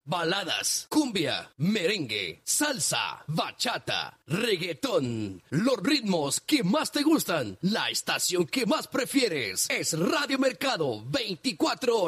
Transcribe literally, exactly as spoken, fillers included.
baladas, cumbia, merengue, salsa, bachata, reggaetón. Los ritmos que más te gustan, la estación que más prefieres es Radio Mercado veinticuatro horas.